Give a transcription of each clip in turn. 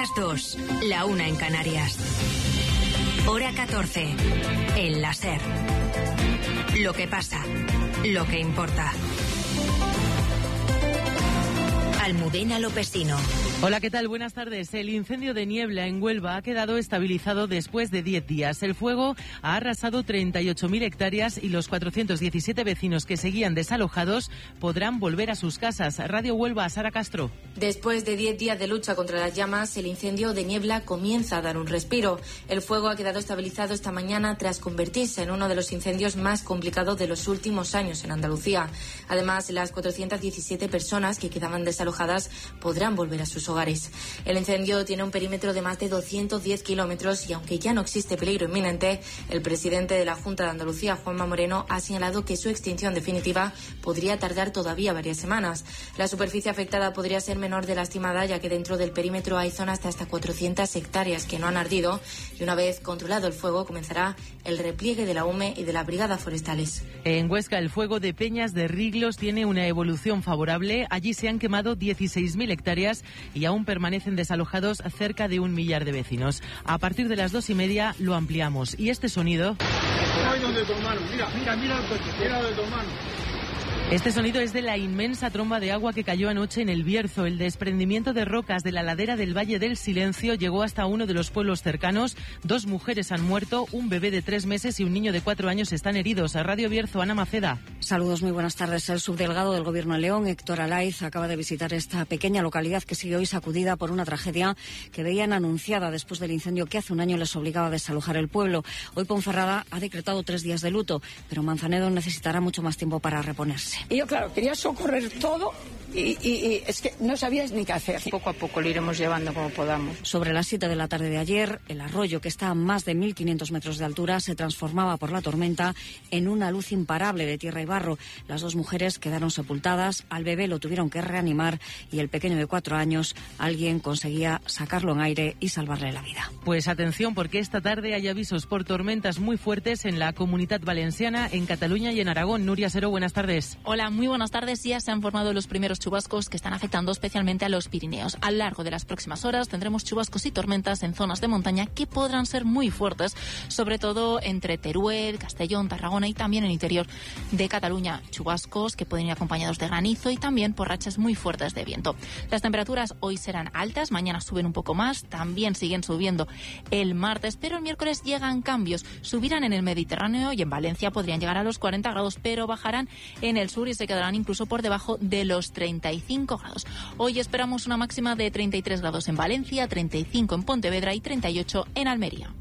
las 2, la 1 en Canarias. Hora 14, en la SER. Lo que pasa, lo que importa. Almudena Lopesino. Hola, ¿qué tal? Buenas tardes. El incendio de Niebla en Huelva ha quedado estabilizado después de 10 días. El fuego ha arrasado 38.000 hectáreas y los 417 vecinos que seguían desalojados podrán volver a sus casas. Radio Huelva, Sara Castro. Después de 10 días de lucha contra las llamas, el incendio de Niebla comienza a dar un respiro. El fuego ha quedado estabilizado esta mañana tras convertirse en uno de los incendios más complicados de los últimos años en Andalucía. Además, las 417 personas que quedaban desalojadas podrán volver a sus hogares. El incendio tiene un perímetro de más de 210 kilómetros y aunque ya no existe peligro inminente, el presidente de la Junta de Andalucía, Juanma Moreno, ha señalado que su extinción definitiva podría tardar todavía varias semanas. La superficie afectada podría ser menor de la estimada, ya que dentro del perímetro hay zonas de hasta 400 hectáreas que no han ardido y una vez controlado el fuego comenzará el repliegue de la UME y de las brigadas forestales. En Huesca, el fuego de Peñas de Riglos tiene una evolución favorable. Allí se han quemado 16.000 hectáreas y aún permanecen desalojados cerca de 1 millar de vecinos. A partir de las 2:30 lo ampliamos. Y este sonido... Este sonido es de la inmensa tromba de agua que cayó anoche en El Bierzo. El desprendimiento de rocas de la ladera del Valle del Silencio llegó hasta uno de los pueblos cercanos. 2 mujeres han muerto, un bebé de 3 meses y un niño de 4 años están heridos. A Radio Bierzo, Ana Maceda. Saludos, muy buenas tardes. El subdelegado del Gobierno de León, Héctor Alaiz, acaba de visitar esta pequeña localidad que sigue hoy sacudida por una tragedia que veían anunciada después del incendio que hace un año les obligaba a desalojar el pueblo. Hoy Ponferrada ha decretado 3 días de luto, pero Manzanedo necesitará mucho más tiempo para reponerse. Y yo, claro, quería socorrer todo y es que no sabías ni qué hacer. Poco a poco lo iremos llevando como podamos. Sobre las 7 de la tarde de ayer, el arroyo, que está a más de 1.500 metros de altura, se transformaba por la tormenta en una luz imparable de tierra y barro. Las 2 mujeres quedaron sepultadas, al bebé lo tuvieron que reanimar y el pequeño de 4 años, alguien conseguía sacarlo en aire y salvarle la vida. Pues atención, porque esta tarde hay avisos por tormentas muy fuertes en la Comunidad Valenciana, en Cataluña y en Aragón. Nuria Seró, buenas tardes. Hola, muy buenas tardes. Ya se han formado los primeros chubascos que están afectando especialmente a los Pirineos. A lo largo de las próximas horas tendremos chubascos y tormentas en zonas de montaña que podrán ser muy fuertes, sobre todo entre Teruel, Castellón, Tarragona y también en el interior de Cataluña. Chubascos que pueden ir acompañados de granizo y también por rachas muy fuertes de viento. Las temperaturas hoy serán altas, mañana suben un poco más, también siguen subiendo el martes, pero el miércoles llegan cambios. Subirán en el Mediterráneo y en Valencia podrían llegar a los 40 grados, pero bajarán en el sur y se quedarán incluso por debajo de los 35 grados. Hoy esperamos una máxima de 33 grados en Valencia, 35 en Pontevedra y 38 en Almería.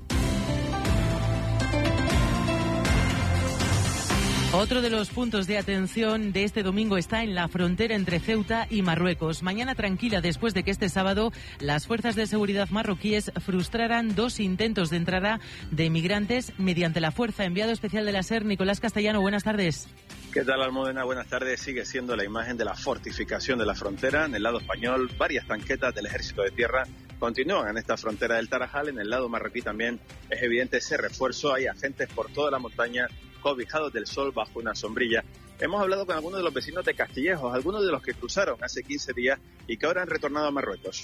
Otro de los puntos de atención de este domingo está en la frontera entre Ceuta y Marruecos. Mañana tranquila después de que este sábado las fuerzas de seguridad marroquíes frustraran 2 intentos de entrada de migrantes mediante la fuerza. Enviado especial de la SER, Nicolás Castellano, buenas tardes. ¿Qué tal, Almudena? Buenas tardes. Sigue siendo la imagen de la fortificación de la frontera. En el lado español, varias tanquetas del Ejército de Tierra continúan en esta frontera del Tarajal. En el lado marroquí también es evidente ese refuerzo. Hay agentes por toda la montaña cobijados del sol bajo una sombrilla. Hemos hablado con algunos de los vecinos de Castillejos, algunos de los que cruzaron hace 15 días y que ahora han retornado a Marruecos.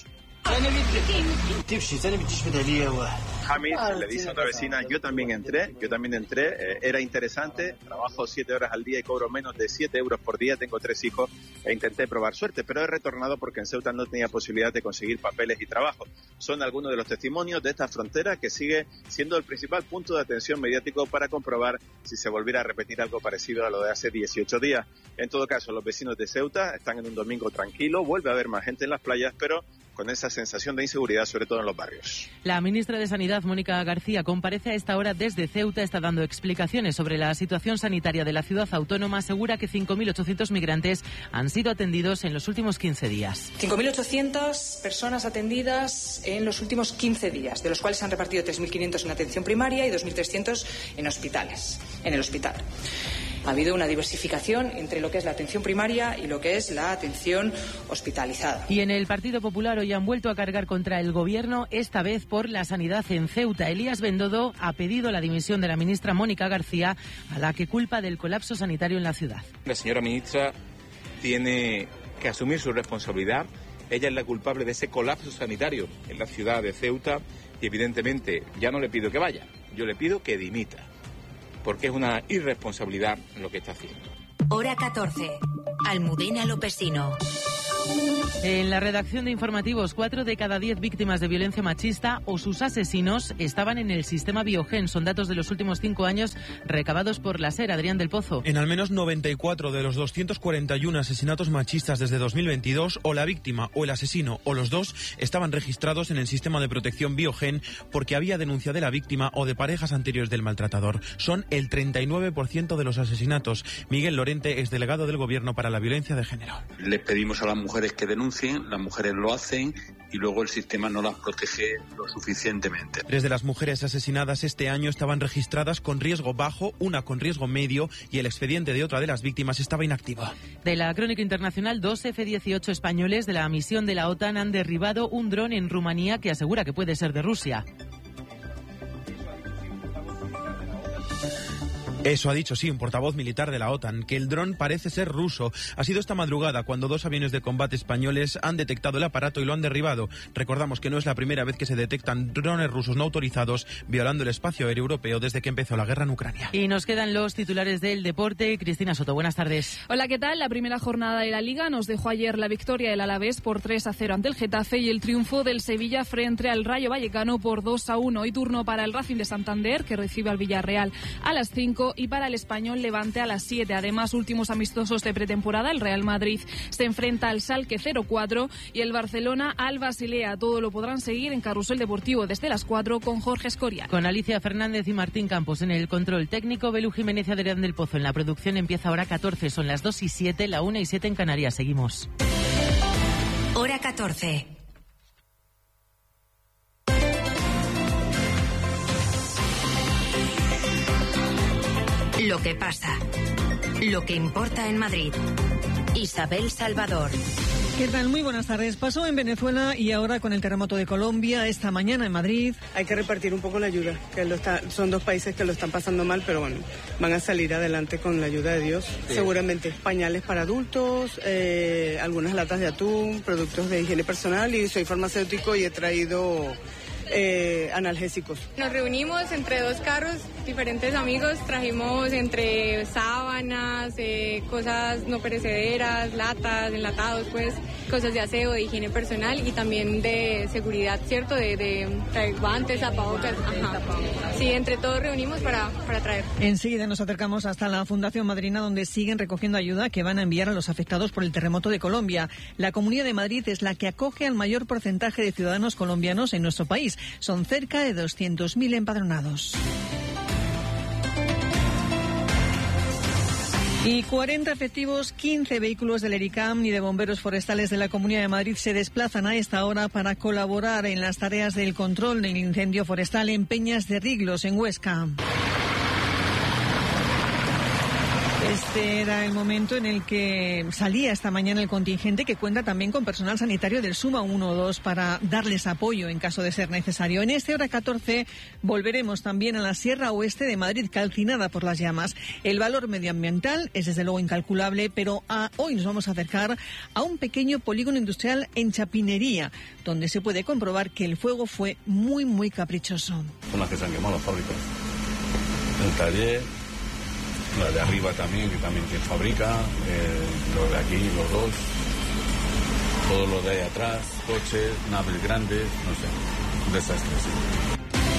Hamid le dice a otra vecina, yo también entré, era interesante, trabajo 7 horas al día y cobro menos de 7 euros por día, tengo 3 hijos e intenté probar suerte, pero he retornado porque en Ceuta no tenía posibilidad de conseguir papeles y trabajo. Son algunos de los testimonios de esta frontera que sigue siendo el principal punto de atención mediático para comprobar si se volviera a repetir algo parecido a lo de hace 18 días. En todo caso, los vecinos de Ceuta están en un domingo tranquilo, vuelve a haber más gente en las playas, pero con esa sensación de inseguridad, sobre todo en los barrios. La ministra de Sanidad, Mónica García, comparece a esta hora desde Ceuta, está dando explicaciones sobre la situación sanitaria de la ciudad autónoma, asegura que 5.800 migrantes han sido atendidos en los últimos 15 días. 5.800 personas atendidas en los últimos 15 días, de los cuales se han repartido 3.500 en atención primaria y 2.300 en hospitales, en el hospital. Ha habido una diversificación entre lo que es la atención primaria y lo que es la atención hospitalizada. Y en el Partido Popular hoy han vuelto a cargar contra el Gobierno, esta vez por la sanidad en Ceuta. Elías Bendodo ha pedido la dimisión de la ministra Mónica García, a la que culpa del colapso sanitario en la ciudad. La señora ministra tiene que asumir su responsabilidad Ella es la culpable de ese colapso sanitario en la ciudad de Ceuta y evidentemente ya no le pido que vaya, yo le pido que dimita, porque es una irresponsabilidad lo que está haciendo. Hora 14. Almudena Lopesino. En la redacción de informativos, 4 de cada 10 víctimas de violencia machista o sus asesinos estaban en el sistema Biogen. Son datos de los últimos 5 años recabados por la SER. Adrián del Pozo. En al menos 94 de los 241 asesinatos machistas desde 2022, o la víctima o el asesino o los dos estaban registrados en el sistema de protección Biogen porque había denuncia de la víctima o de parejas anteriores del maltratador. Son el 39% de los asesinatos. Miguel Lorente es delegado del Gobierno para la violencia de género. Les pedimos a las mujeres que denuncien, las mujeres lo hacen y luego el sistema no las protege lo suficientemente. 3 de las mujeres asesinadas este año estaban registradas con riesgo bajo, una con riesgo medio y el expediente de otra de las víctimas estaba inactivo. De la crónica internacional, 2 F-18 españoles de la misión de la OTAN han derribado un dron en Rumanía que asegura que puede ser de Rusia. Eso ha dicho, sí, un portavoz militar de la OTAN, que el dron parece ser ruso. Ha sido esta madrugada cuando 2 aviones de combate españoles han detectado el aparato y lo han derribado. Recordamos que no es la primera vez que se detectan drones rusos no autorizados violando el espacio aéreo europeo desde que empezó la guerra en Ucrania. Y nos quedan los titulares del deporte. Cristina Soto, buenas tardes. Hola, ¿qué tal? La primera jornada de la Liga nos dejó ayer la victoria del Alavés por 3-0 ante el Getafe y el triunfo del Sevilla frente al Rayo Vallecano por 2-1. Hoy turno para el Racing de Santander, que recibe al Villarreal a las 5, y para el Español Levante a las 7. Además, últimos amistosos de pretemporada, el Real Madrid se enfrenta al Schalke 0-4 y el Barcelona al Basilea. Todo lo podrán seguir en Carrusel Deportivo desde las 4 con Jorge Escorial. Con Alicia Fernández y Martín Campos en el control técnico, Belu Jiménez y Adrián del Pozo en la producción. Empieza Hora 14, son las 2:07, la 1:07 en Canarias. Seguimos. Hora 14. Lo que pasa, lo que importa en Madrid. Isabel Salvador. ¿Qué tal? Muy buenas tardes. Pasó en Venezuela y ahora con el terremoto de Colombia, esta mañana en Madrid. Hay que repartir un poco la ayuda, que son 2 países que lo están pasando mal, pero bueno, van a salir adelante con la ayuda de Dios. Sí. Seguramente pañales para adultos, algunas latas de atún, productos de higiene personal, y soy farmacéutico y he traído analgésicos. Nos reunimos entre 2 carros, diferentes amigos, trajimos entre sábanas, cosas no perecederas, latas, enlatados, pues, cosas de aseo, de higiene personal y también de seguridad, ¿cierto? De guantes, tapabocas. Ajá. Sí, entre todos reunimos para traer. Enseguida nos acercamos hasta la Fundación Madrina, donde siguen recogiendo ayuda que van a enviar a los afectados por el terremoto de Colombia. La Comunidad de Madrid es la que acoge al mayor porcentaje de ciudadanos colombianos en nuestro país. Son cerca de 200.000 empadronados. Y 40 efectivos, 15 vehículos del ERICAM y de bomberos forestales de la Comunidad de Madrid se desplazan a esta hora para colaborar en las tareas del control del incendio forestal en Peñas de Riglos, en Huesca. Este era el momento en el que salía esta mañana el contingente, que cuenta también con personal sanitario del SUMA 1-2 para darles apoyo en caso de ser necesario. En este Hora 14 volveremos también a la Sierra Oeste de Madrid, calcinada por las llamas. El valor medioambiental es desde luego incalculable, pero hoy nos vamos a acercar a un pequeño polígono industrial en Chapinería, donde se puede comprobar que el fuego fue muy, muy caprichoso. Son las que se han quemado las fábricas. El taller, la de arriba también, que también quien fabrica, los de aquí, los 2, todo lo de ahí atrás, coches, naves grandes, no sé, un desastre, sí.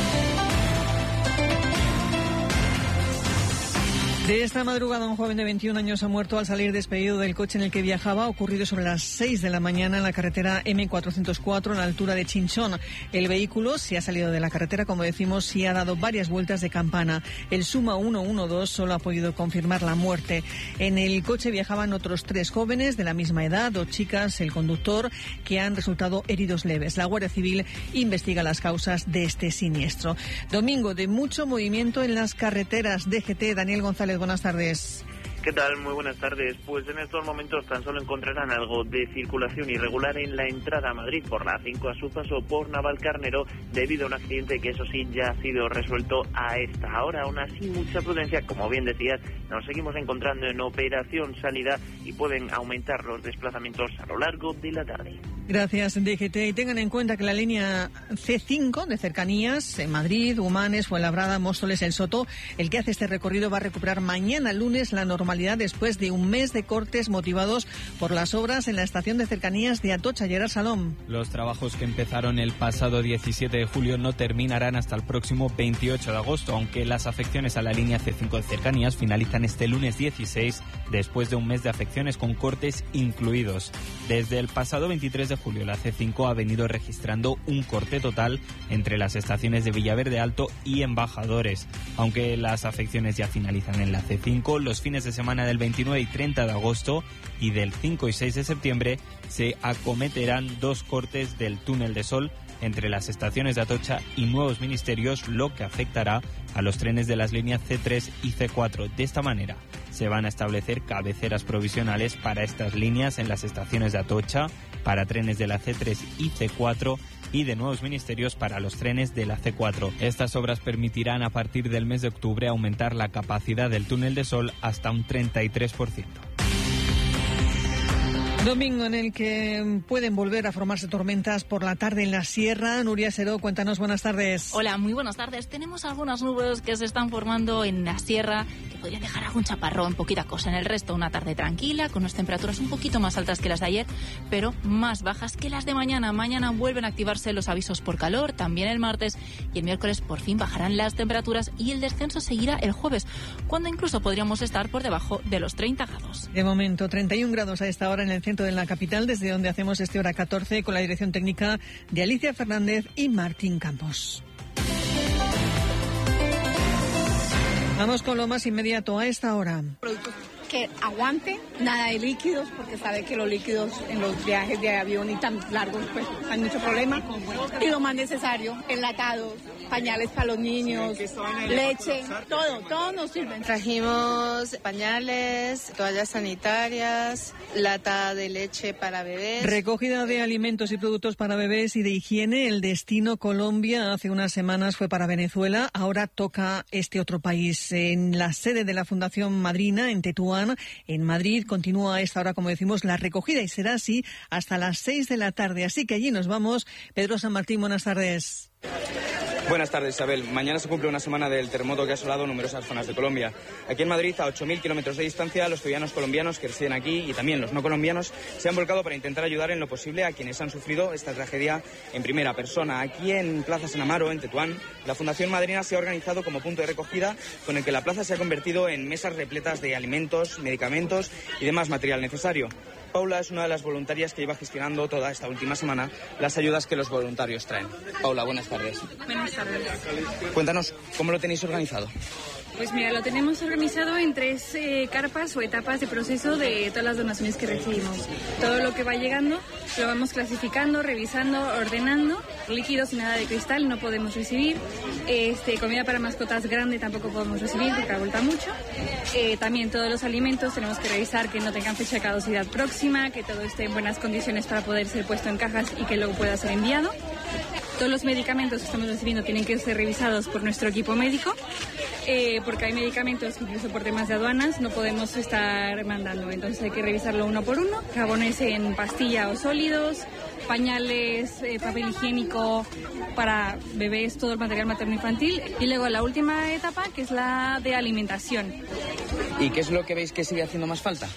De esta madrugada, un joven de 21 años ha muerto al salir despedido del coche en el que viajaba, ocurrido sobre las 6 de la mañana en la carretera M404, a la altura de Chinchón. El vehículo se ha salido de la carretera, como decimos, y ha dado varias vueltas de campana. El SUMA 112 solo ha podido confirmar la muerte. En el coche viajaban otros 3 jóvenes de la misma edad, 2 chicas, el conductor, que han resultado heridos leves. La Guardia Civil investiga las causas de este siniestro. Domingo de mucho movimiento en las carreteras. DGT, Daniel González, buenas tardes. ¿Qué tal? Muy buenas tardes. Pues en estos momentos tan solo encontrarán algo de circulación irregular en la entrada a Madrid por la 5 a su paso por Navalcarnero debido a un accidente que, eso sí, ya ha sido resuelto a esta hora. Aún así, mucha prudencia. Como bien decías, nos seguimos encontrando en operación sanidad y pueden aumentar los desplazamientos a lo largo de la tarde. Gracias, DGT. Y tengan en cuenta que la línea C5 de cercanías en Madrid, Humanes, Fuenlabrada, Móstoles, El Soto, el que hace este recorrido va a recuperar mañana lunes la normalidad después de un mes de cortes motivados por las obras en la estación de cercanías de Atocha. Gerard Salom. Los trabajos que empezaron el pasado 17 de julio no terminarán hasta el próximo 28 de agosto, aunque las afecciones a la línea C5 de cercanías finalizan este lunes 16 después de un mes de afecciones con cortes incluidos. Desde el pasado 23 de julio la C5 ha venido registrando un corte total entre las estaciones de Villaverde Alto y Embajadores. Aunque las afecciones ya finalizan en la C5, los fines de semana del 29 y 30 de agosto y del 5 y 6 de septiembre se acometerán 2 cortes del túnel de Sol entre las estaciones de Atocha y Nuevos Ministerios, lo que afectará a los trenes de las líneas C3 y C4. De esta manera, se van a establecer cabeceras provisionales para estas líneas en las estaciones de Atocha, para trenes de la C3 y C4 y de Nuevos Ministerios para los trenes de la C4. Estas obras permitirán a partir del mes de octubre aumentar la capacidad del túnel de Sol hasta un 33%. Domingo en el que pueden volver a formarse tormentas por la tarde en la sierra. Nuria Seró, cuéntanos, buenas tardes. Hola, muy buenas tardes. Tenemos algunas nubes que se están formando en la sierra que podrían dejar algún chaparrón, poquita cosa. En el resto, una tarde tranquila, con unas temperaturas un poquito más altas que las de ayer, pero más bajas que las de mañana. Mañana vuelven a activarse los avisos por calor, también el martes, y el miércoles por fin bajarán las temperaturas y el descenso seguirá el jueves, cuando incluso podríamos estar por debajo de los 30 grados. De momento, 31 grados a esta hora en el centro de la capital, desde donde hacemos este Hora 14 con la dirección técnica de Alicia Fernández y Martín Campos. Vamos con lo más inmediato a esta hora. Que aguante, nada de líquidos, porque sabe que los líquidos en los viajes de avión y tan largos pues hay mucho problema. Y lo más necesario, enlatados, pañales para los niños, leche, todo nos sirve. Trajimos pañales, toallas sanitarias, lata de leche para bebés. Recogida de alimentos y productos para bebés y de higiene. El destino Colombia hace unas semanas fue para Venezuela, ahora toca este otro país. En la sede de la Fundación Madrina, en Tetuán, en Madrid, continúa a esta hora, como decimos, la recogida y será así hasta las 6 de la tarde. Así que allí nos vamos. Pedro San Martín, buenas tardes. Buenas tardes, Isabel. Mañana se cumple una semana del terremoto que ha asolado numerosas zonas de Colombia. Aquí en Madrid, a 8.000 kilómetros de distancia, los ciudadanos colombianos que residen aquí y también los no colombianos se han volcado para intentar ayudar en lo posible a quienes han sufrido esta tragedia en primera persona. Aquí en Plaza San Amaro, en Tetuán, la Fundación Madrina se ha organizado como punto de recogida con el que la plaza se ha convertido en mesas repletas de alimentos, medicamentos y demás material necesario. Paula es una de las voluntarias que iba gestionando toda esta última semana las ayudas que los voluntarios traen. Paula, buenas tardes. Buenas tardes. Cuéntanos, ¿cómo lo tenéis organizado? Pues mira, lo tenemos organizado en 3 carpas o etapas de proceso de todas las donaciones que recibimos. Todo lo que va llegando lo vamos clasificando, revisando, ordenando. Líquidos y nada de cristal no podemos recibir. Comida para mascotas grande tampoco podemos recibir porque abulta mucho. También todos los alimentos tenemos que revisar que no tengan fecha de caducidad próxima, que todo esté en buenas condiciones para poder ser puesto en cajas y que luego pueda ser enviado. Todos los medicamentos que estamos recibiendo tienen que ser revisados por nuestro equipo médico, porque hay medicamentos que incluso por temas de aduanas no podemos estar mandando, entonces hay que revisarlo uno por uno. Jabones en pastilla o sólidos, pañales, papel higiénico para bebés, todo el material materno-infantil, y luego la última etapa, que es la de alimentación. ¿Y qué es lo que veis que sigue haciendo más falta?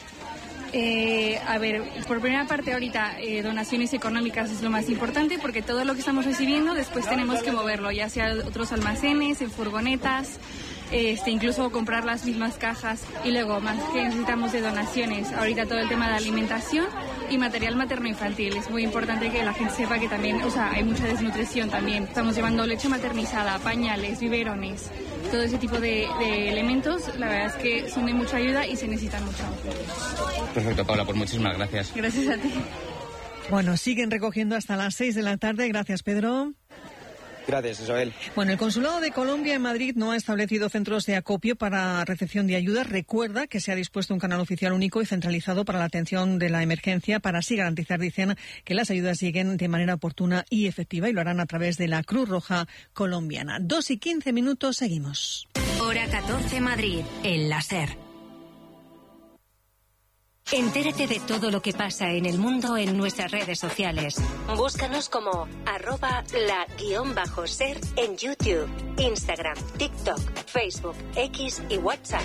A ver, por primera parte ahorita donaciones económicas es lo más importante, porque todo lo que estamos recibiendo después tenemos que moverlo, ya sea a otros almacenes, en furgonetas, incluso comprar las mismas cajas. Y luego, más que necesitamos de donaciones, ahorita todo el tema de alimentación y material materno-infantil. Es muy importante que la gente sepa que también, hay mucha desnutrición también. Estamos llevando leche maternizada, pañales, biberones, todo ese tipo de elementos. La verdad es que son de mucha ayuda y se necesitan mucho. Perfecto, Paula, pues muchísimas gracias. Gracias a ti. Bueno, siguen recogiendo hasta las 6 de la tarde. Gracias, Pedro. Gracias, Isabel. Bueno, el Consulado de Colombia en Madrid no ha establecido centros de acopio para recepción de ayuda. Recuerda que se ha dispuesto un canal oficial único y centralizado para la atención de la emergencia para así garantizar, dicen, que las ayudas lleguen de manera oportuna y efectiva, y lo harán a través de la Cruz Roja colombiana. 2:15, seguimos. Hora 14 Madrid, en la SER. Entérate de todo lo que pasa en el mundo en nuestras redes sociales. Búscanos como @la_ser en YouTube, Instagram, TikTok, Facebook, X y WhatsApp.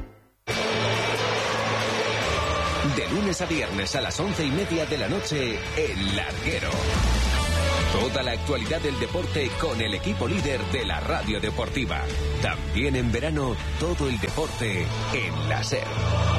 De lunes a viernes a las 11:30 de la noche, El Larguero. Toda la actualidad del deporte con el equipo líder de la radio deportiva. También en verano, todo el deporte en la SER.